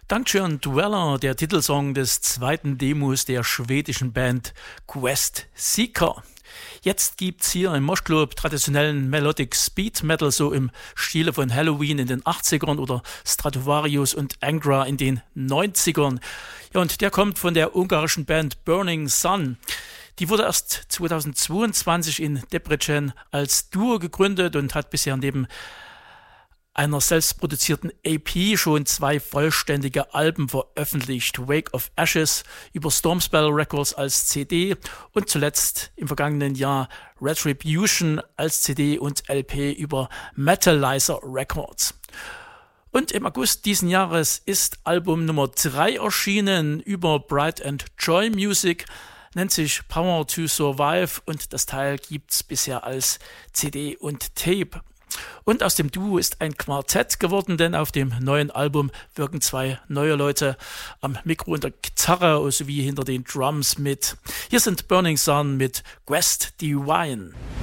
Dungeon Dweller, der Titelsong des zweiten Demos der schwedischen Band Quest Seeker. Jetzt gibt's hier im Moshclub traditionellen Melodic Speed Metal, so im Stile von Halloween in den 80ern oder Stratovarius und Angra in den 90ern. Ja, und der kommt von der ungarischen Band Burning Sun. Die wurde erst 2022 in Debrecen als Duo gegründet und hat bisher neben einer selbstproduzierten EP schon 2 vollständige Alben veröffentlicht. Wake of Ashes über Stormspell Records als CD und zuletzt im vergangenen Jahr Retribution als CD und LP über Metalizer Records. Und im August diesen Jahres ist Album Nummer 3 erschienen über Bright and Joy Music, nennt sich Power to Survive und das Teil gibt's bisher als CD und Tape. Und aus dem Duo ist ein Quartett geworden, denn auf dem neuen Album wirken 2 neue Leute am Mikro und der Gitarre sowie hinter den Drums mit. Hier sind Burning Sun mit Quest Divine.